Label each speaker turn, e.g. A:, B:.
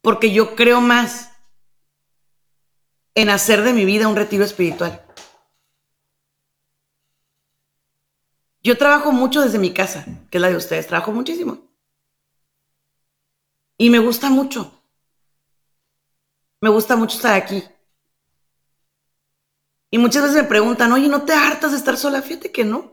A: porque yo creo más en hacer de mi vida un retiro espiritual. Yo trabajo mucho desde mi casa, que es la de ustedes, trabajo muchísimo. Y me gusta mucho. Me gusta mucho estar aquí. Y muchas veces me preguntan, oye, ¿no te hartas de estar sola? Fíjate que no.